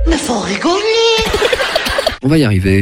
Mais faut rigoler. On va y arriver.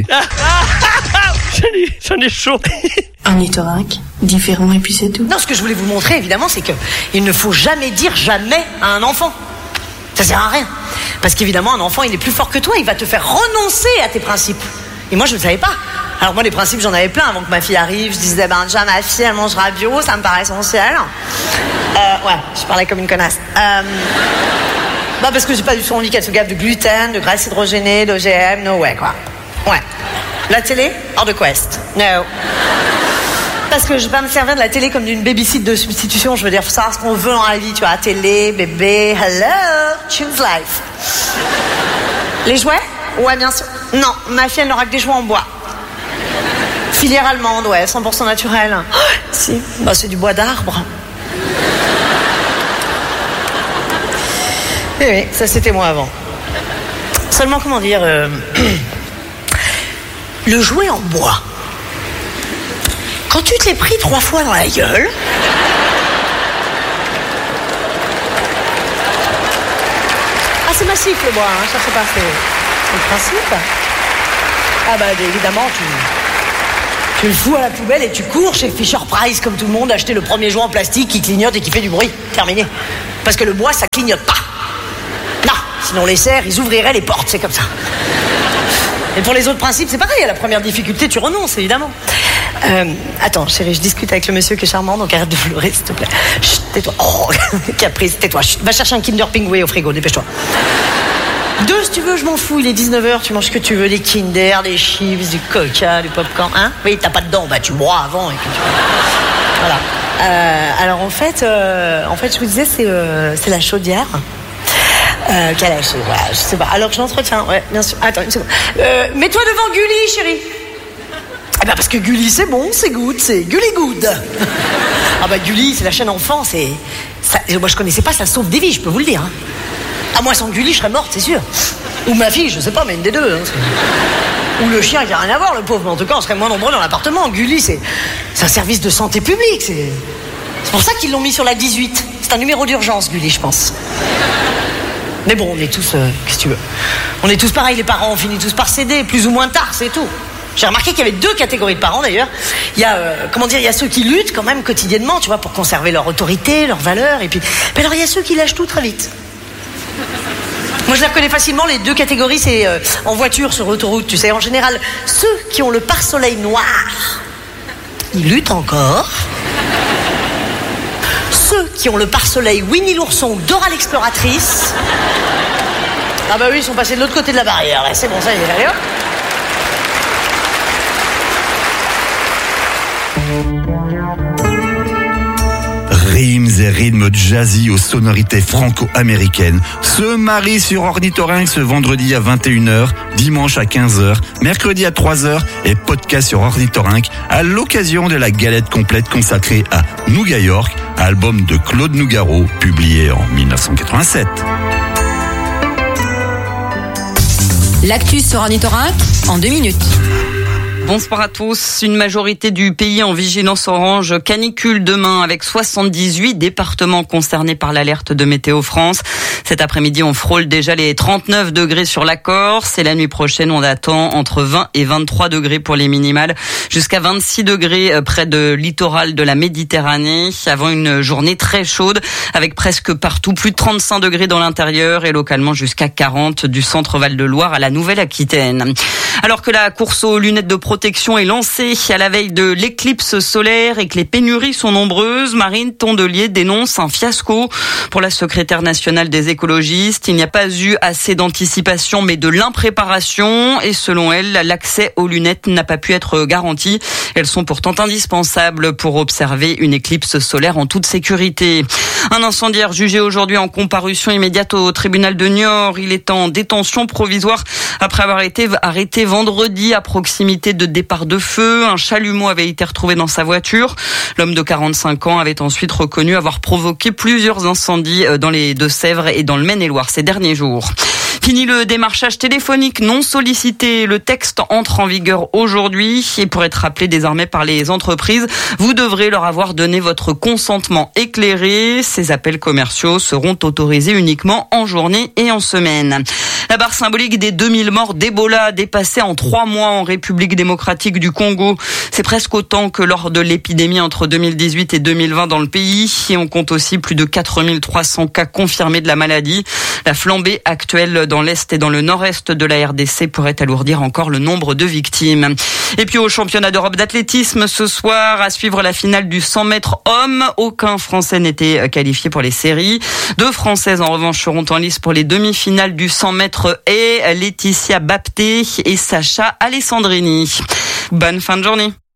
J'en ai chaud. Ornithorynque, différent et puis c'est tout. Non, ce que je voulais vous montrer, évidemment, c'est que il ne faut jamais dire jamais à un enfant. Ça sert à rien. Parce qu'évidemment, un enfant, il est plus fort que toi. Il va te faire renoncer à tes principes. Et moi, je ne savais pas. Alors moi, les principes, j'en avais plein avant que ma fille arrive. Je disais, déjà, ma fille, elle mangera bio. Ça me paraît essentiel. Ouais, je parlais comme une connasse. Parce que j'ai pas du tout envie qu'elle se gave de gluten, de graisse hydrogénée, d'OGM. No way, quoi. Ouais. La télé, hors de quest. No. Parce que je vais pas me servir de la télé comme d'une babysit de substitution. Je veux dire, faut savoir ce qu'on veut dans la vie. Tu vois, télé, bébé, hello, choose life. Les jouets? Ouais, bien sûr. Non, ma fille, elle n'aura que des jouets en bois. Filière allemande, ouais, 100% naturel. Oh, si, c'est du bois d'arbre. Oui, ça c'était moi avant. Seulement, comment dire... Le jouet en bois. Quand tu te l'es pris 3 fois dans la gueule... Ah, c'est massif le bois, hein, ça c'est pas... C'est le principe. Évidemment, tu le fous à la poubelle et tu cours chez Fisher-Price comme tout le monde acheter le premier jouet en plastique qui clignote et qui fait du bruit. Terminé. Parce que le bois, ça clignote pas. Non, sinon les serres, ils ouvriraient les portes, c'est comme ça. Et pour les autres principes, c'est pareil. À la première difficulté, tu renonces, évidemment. Attends, chérie, je discute avec le monsieur qui est charmant, donc arrête de pleurer, s'il te plaît. Chut, tais-toi. Oh, caprice, tais-toi. Chut, va chercher un Kinder Pingouin au frigo, dépêche-toi. 2, si tu veux, je m'en fous. Il est 19h, tu manges ce que tu veux, des Kinder, des chips, du Coca, du popcorn, hein? Oui, t'as pas de dents, tu bois avant et puis tu... Voilà. Alors en fait, je vous disais, c'est la chaudière. Qu'elle a lâché, voilà, je sais pas. Alors que je l'entretiens, ouais, bien sûr. Attends une seconde. Mets-toi devant Gulli, chérie. Parce que Gulli, c'est bon, c'est good, c'est Gulli good. Gulli, c'est la chaîne enfant, c'est... Ça, moi, je connaissais pas, ça sauve des vies, je peux vous le dire. Hein. Moi, sans Gulli, je serais morte, c'est sûr. Ou ma fille, je sais pas, mais une des deux. Hein, ou le chien qui a rien à voir, le pauvre. Mais en tout cas, on serait moins nombreux dans l'appartement. Gulli, c'est un service de santé publique. C'est pour ça qu'ils l'ont mis sur la 18. C'est un numéro d'urgence, Gulli, je pense. Mais bon, on est tous... qu'est-ce que tu veux? On est tous pareils, les parents, on finit tous par céder, plus ou moins tard, c'est tout. J'ai remarqué qu'il y avait 2 catégories de parents, d'ailleurs. Il y a, il y a ceux qui luttent quand même quotidiennement, tu vois, pour conserver leur autorité, leurs valeurs, et puis... Mais alors, il y a ceux qui lâchent tout très vite. Moi, je les reconnais facilement, les 2 catégories, c'est en voiture, sur l'autoroute, tu sais. En général, ceux qui ont le pare-soleil noir, ils luttent encore. Ceux qui ont le pare-soleil Winnie l'ourson, Dora l'exploratrice. Oui, ils sont passés de l'autre côté de la barrière, là. C'est bon, ça y est, allez hop. Rimes et rythmes jazzy aux sonorités franco-américaines se marient sur Ornithorynque ce vendredi à 21h, dimanche à 15h, mercredi à 3h et podcast sur Ornithorynque à l'occasion de la galette complète consacrée à Nougat York, album de Claude Nougaro, publié en 1987. L'actu sur Ornithorynque en 2 minutes. Bonsoir à tous. Une majorité du pays en vigilance orange canicule demain avec 78 départements concernés par l'alerte de Météo France. Cet après-midi, on frôle déjà les 39 degrés sur la Corse et la nuit prochaine, on attend entre 20 et 23 degrés pour les minimales, jusqu'à 26 degrés près de littoral de la Méditerranée, avant une journée très chaude avec presque partout plus de 35 degrés dans l'intérieur et localement jusqu'à 40 du centre Val-de-Loire à la Nouvelle-Aquitaine. Alors que la course aux lunettes de protection est lancée à la veille de l'éclipse solaire et que les pénuries sont nombreuses, Marine Tondelier dénonce un fiasco. Pour la secrétaire nationale des écologistes, il n'y a pas eu assez d'anticipation mais de l'impréparation et selon elle, l'accès aux lunettes n'a pas pu être garanti. Elles sont pourtant indispensables pour observer une éclipse solaire en toute sécurité. Un incendiaire jugé aujourd'hui en comparution immédiate au tribunal de Niort. Il est en détention provisoire après avoir été arrêté vendredi à proximité de départ de feu. Un chalumeau avait été retrouvé dans sa voiture. L'homme de 45 ans avait ensuite reconnu avoir provoqué plusieurs incendies dans les Deux-Sèvres et dans le Maine-et-Loire ces derniers jours. Fini le démarchage téléphonique non sollicité. Le texte entre en vigueur aujourd'hui et pour être rappelé désormais par les entreprises, vous devrez leur avoir donné votre consentement éclairé. Ces appels commerciaux seront autorisés uniquement en journée et en semaine. La barre symbolique des 2000 morts d'Ebola dépassée en 3 mois en République démocratique du Congo. C'est presque autant que lors de l'épidémie entre 2018 et 2020 dans le pays. Et on compte aussi plus de 4300 cas confirmés de la maladie. La flambée actuelle dans l'Est et dans le Nord-Est de la RDC pourrait alourdir encore le nombre de victimes. Et puis au championnat d'Europe d'athlétisme ce soir, à suivre la finale du 100 mètres hommes. Aucun Français n'était qualifié pour les séries. 2 Françaises en revanche seront en lice pour les demi-finales du 100 mètres et Laetitia Bapté et Sacha Alessandrini. Bonne fin de journée.